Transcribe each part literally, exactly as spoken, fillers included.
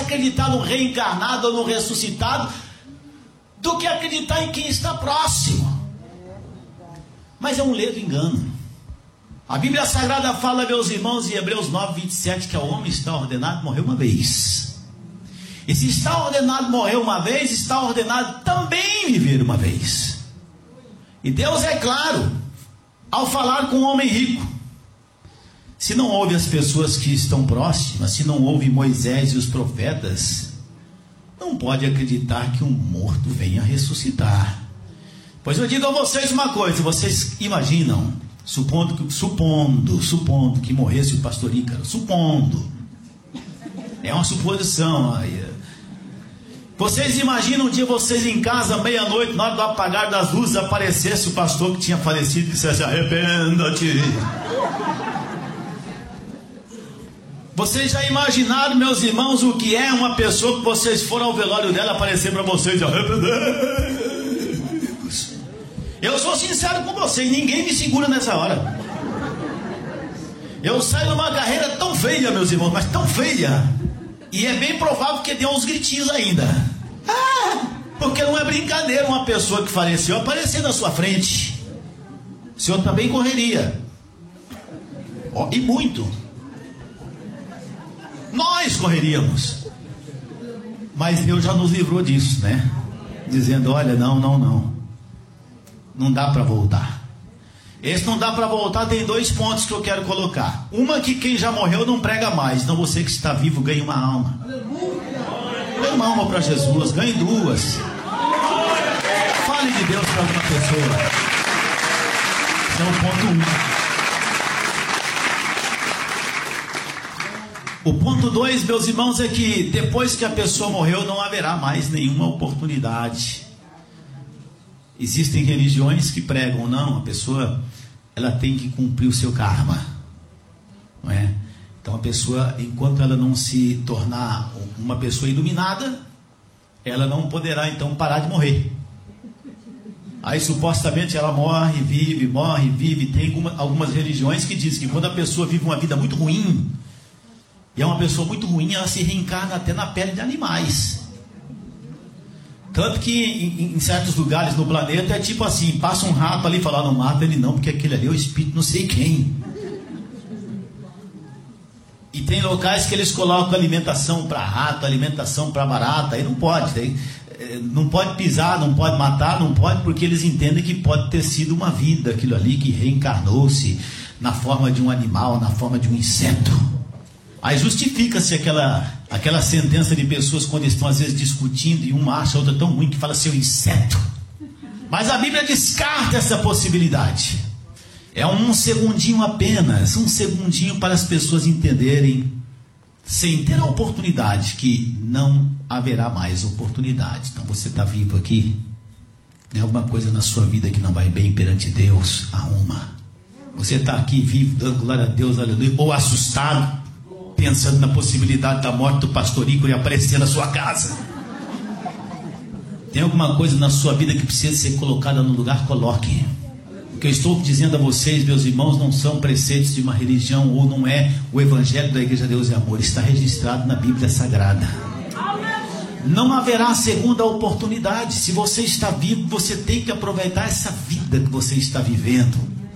acreditar no reencarnado ou no ressuscitado do que acreditar em quem está próximo. Mas é um ledo engano. A Bíblia Sagrada fala, meus irmãos, em Hebreus nove, vinte e sete, que ao homem está ordenado morrer uma vez. E se está ordenado morrer uma vez, está ordenado também viver uma vez. E Deus é claro ao falar com o homem rico. Se não ouve as pessoas que estão próximas, se não ouve Moisés e os profetas, não pode acreditar que um morto venha ressuscitar. Pois eu digo a vocês uma coisa, vocês imaginam, supondo que, supondo, supondo que morresse o pastor Ícaro, supondo, é uma suposição aí. Vocês imaginam um dia vocês em casa, meia-noite, na hora do apagar das luzes, aparecesse o pastor que tinha falecido e dissesse: arrependa-te. Vocês já imaginaram, meus irmãos, o que é uma pessoa que vocês foram ao velório dela aparecer para vocês e arrepender? Eu sou sincero com vocês, ninguém me segura nessa hora. Eu saio numa carreira tão feia, meus irmãos, mas tão feia. E é bem provável que dê uns gritinhos ainda. Ah, porque não é brincadeira uma pessoa que faleceu aparecer na sua frente. O senhor também correria. Oh, e muito. Nós correríamos. Mas Deus já nos livrou disso, né? Dizendo: olha, não, não, não. Não dá para voltar. Esse não dá para voltar tem dois pontos que eu quero colocar. Uma, que quem já morreu não prega mais. Então você que está vivo ganha uma alma. Ganhe uma alma para Jesus. Ganhe duas. Fale de Deus para alguma pessoa. Esse é o ponto um. O ponto dois, meus irmãos, é que depois que a pessoa morreu não haverá mais nenhuma oportunidade. Existem religiões que pregam, não, a pessoa ela tem que cumprir o seu karma, não é? Então a pessoa, enquanto ela não se tornar uma pessoa iluminada, ela não poderá então parar de morrer. Aí supostamente ela morre, vive, morre, vive. Tem alguma, algumas religiões que dizem que quando a pessoa vive uma vida muito ruim, e é uma pessoa muito ruim, ela se reencarna até na pele de animais. Tanto que em, em certos lugares no planeta é tipo assim: passa um rato ali e fala: não mata ele não, porque aquele ali é o espírito não sei quem. E tem locais que eles colocam alimentação para rato, alimentação para barata. Aí não pode, tem, não pode pisar, não pode matar, não pode, porque eles entendem que pode ter sido uma vida aquilo ali que reencarnou-se na forma de um animal, na forma de um inseto. Aí justifica-se aquela, aquela sentença de pessoas quando estão às vezes discutindo e uma acha a outra tão ruim que fala seu inseto. Mas a Bíblia descarta essa possibilidade. É um segundinho apenas, um segundinho para as pessoas entenderem, sem ter a oportunidade, que não haverá mais oportunidade. Então você está vivo aqui, tem alguma coisa na sua vida que não vai bem perante Deus? Arruma. Você está aqui vivo, dando glória a Deus, aleluia, ou assustado, pensando na possibilidade da morte do pastor Ícaro e aparecer na sua casa. Tem alguma coisa na sua vida que precisa ser colocada no lugar? Coloque. O que eu estou dizendo a vocês, meus irmãos, não são preceitos de uma religião, ou não é o evangelho da Igreja Deus e Amor. Está registrado na Bíblia Sagrada. Não haverá segunda oportunidade. Se você está vivo, você tem que aproveitar essa vida que você está vivendo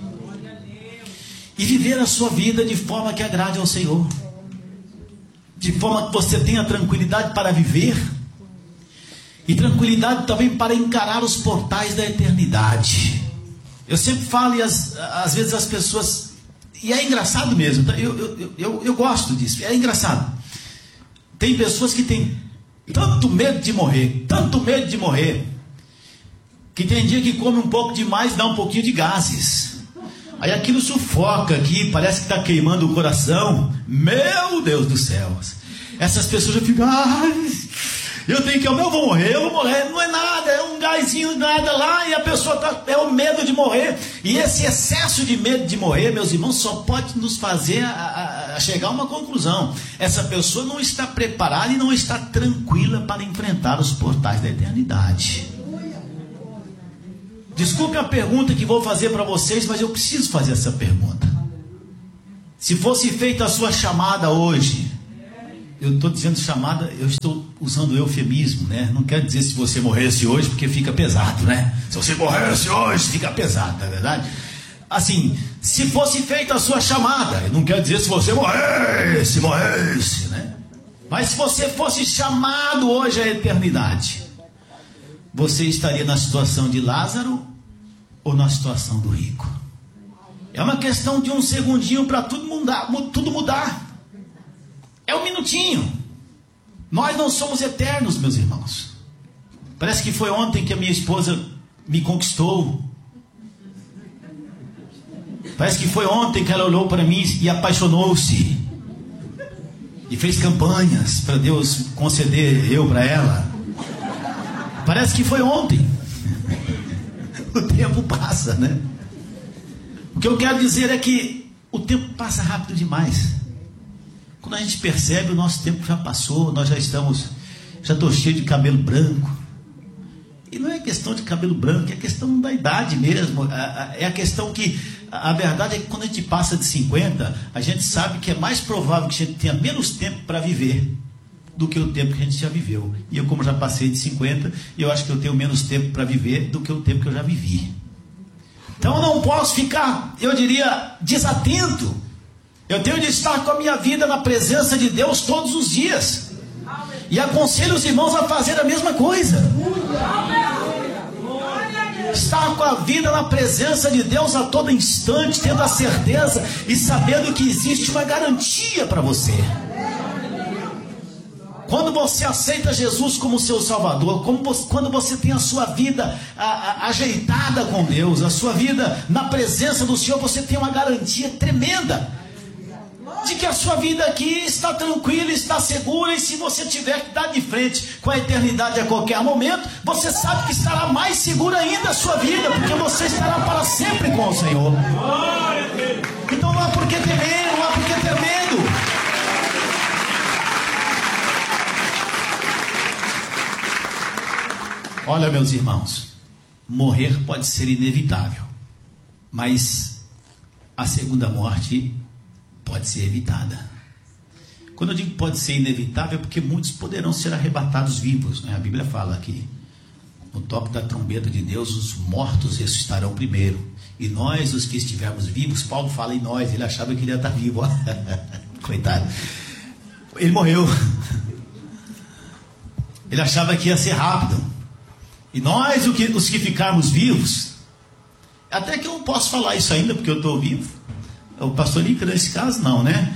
e viver a sua vida de forma que agrade ao Senhor, de forma que você tenha tranquilidade para viver e tranquilidade também para encarar os portais da eternidade. Eu sempre falo, e as, às vezes as pessoas, e é engraçado mesmo, eu, eu, eu, eu gosto disso, é engraçado. Tem pessoas que têm tanto medo de morrer, tanto medo de morrer, que tem dia que come um pouco demais, dá um pouquinho de gases. Aí aquilo sufoca aqui, parece que está queimando o coração. Meu Deus do céu. Essas pessoas já ficam: ai, eu tenho que, eu vou morrer, eu vou morrer. Não é nada, é um gásinho, nada lá. E a pessoa tá, é o medo de morrer. E esse excesso de medo de morrer, meus irmãos, só pode nos fazer a, a, a chegar a uma conclusão: essa pessoa não está preparada e não está tranquila para enfrentar os portais da eternidade. Desculpe a pergunta que vou fazer para vocês, mas eu preciso fazer essa pergunta. Se fosse feita a sua chamada hoje, eu estou dizendo chamada, eu estou usando eufemismo, né? Não quero dizer se você morresse hoje, porque fica pesado, né? Se você morresse hoje, fica pesado, não é verdade? Assim, se fosse feita a sua chamada, eu não quero dizer se você morresse, morresse, né? Mas se você fosse chamado hoje à eternidade, você estaria na situação de Lázaro ou na situação do rico? É uma questão de um segundinho para tudo mudar, tudo mudar. É um minutinho. Nós não somos eternos, meus irmãos. Parece que foi ontem que a minha esposa me conquistou. Parece que foi ontem que ela olhou para mim e apaixonou-se. E fez campanhas para Deus conceder eu para ela. Parece que foi ontem. O tempo passa, né? O que eu quero dizer é que o tempo passa rápido demais. Quando a gente percebe, o nosso tempo já passou, nós já estamos, já estou cheio de cabelo branco. E não é questão de cabelo branco, é questão da idade mesmo. É a questão que, a verdade é que quando a gente passa de cinquenta, a gente sabe que é mais provável que a gente tenha menos tempo para viver do que o tempo que a gente já viveu. E eu, como já passei de cinquenta, eu acho que eu tenho menos tempo para viver do que o tempo que eu já vivi. Então eu não posso ficar, eu diria, desatento. Eu tenho de estar com a minha vida na presença de Deus todos os dias. E aconselho os irmãos a fazer a mesma coisa. Estar com a vida na presença de Deus a todo instante, tendo a certeza e sabendo que existe uma garantia para você. Quando você aceita Jesus como seu Salvador, como você, quando você tem a sua vida a, a, ajeitada com Deus, a sua vida na presença do Senhor, você tem uma garantia tremenda de que a sua vida aqui está tranquila, está segura, e se você tiver que dar de frente com a eternidade a qualquer momento, você sabe que estará mais segura ainda a sua vida, porque você estará para sempre com o Senhor. Então não há por que temer, não há por que ter medo. Olha, meus irmãos, morrer pode ser inevitável, mas a segunda morte pode ser evitada. Quando eu digo pode ser inevitável, é porque muitos poderão ser arrebatados vivos, né? A Bíblia fala que no toque da trombeta de Deus, os mortos ressuscitarão primeiro, e nós, os que estivermos vivos, Paulo fala em nós, ele achava que ele ia estar vivo. Coitado, ele morreu. Ele achava que ia ser rápido, e nós, os que ficarmos vivos, até que eu não posso falar isso ainda, porque eu estou vivo. O pastor Nico, nesse caso, não, né?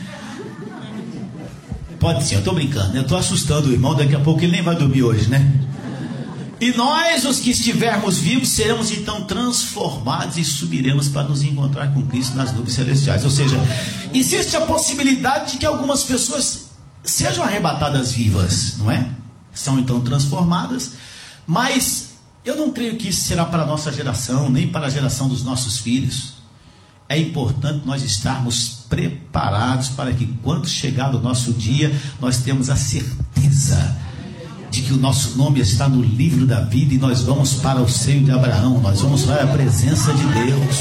Pode sim, eu estou brincando, eu estou assustando o irmão, daqui a pouco ele nem vai dormir hoje, né? E nós, os que estivermos vivos, seremos então transformados e subiremos para nos encontrar com Cristo nas nuvens celestiais. Ou seja, existe a possibilidade de que algumas pessoas sejam arrebatadas vivas, não é? São então transformadas, mas eu não creio que isso será para a nossa geração, nem para a geração dos nossos filhos. É importante nós estarmos preparados para que quando chegar o nosso dia, nós temos a certeza de que o nosso nome está no livro da vida e nós vamos para o seio de Abraão, nós vamos para a presença de Deus.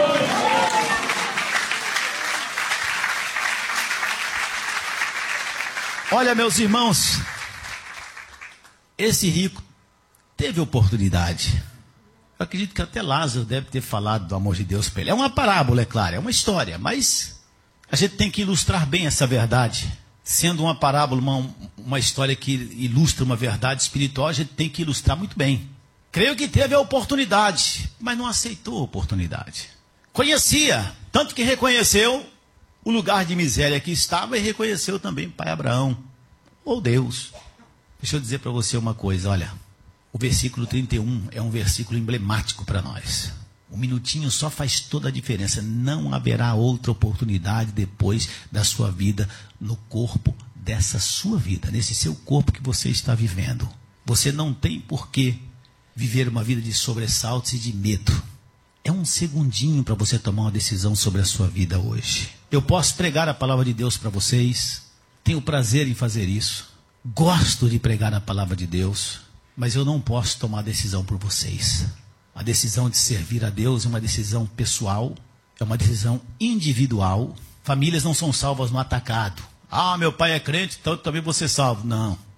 Olha, meus irmãos, esse rico teve oportunidade. Eu acredito que até Lázaro deve ter falado do amor de Deus para ele. É uma parábola, é claro, é uma história, mas a gente tem que ilustrar bem essa verdade. Sendo uma parábola, uma, uma história que ilustra uma verdade espiritual, a gente tem que ilustrar muito bem. Creio que teve a oportunidade, mas não aceitou a oportunidade. Conhecia, tanto que reconheceu o lugar de miséria que estava e reconheceu também o pai Abraão, ou Deus. Deixa eu dizer para você uma coisa, olha, o versículo trinta e um é um versículo emblemático para nós. Um minutinho só faz toda a diferença. Não haverá outra oportunidade depois da sua vida no corpo dessa sua vida, nesse seu corpo que você está vivendo. Você não tem por que viver uma vida de sobressaltos e de medo. É um segundinho para você tomar uma decisão sobre a sua vida hoje. Eu posso pregar a palavra de Deus para vocês, tenho prazer em fazer isso, gosto de pregar a palavra de Deus, mas eu não posso tomar a decisão por vocês. A decisão de servir a Deus é uma decisão pessoal, é uma decisão individual. Famílias não são salvas no atacado. Ah, meu pai é crente, então também vou ser salvo. Não.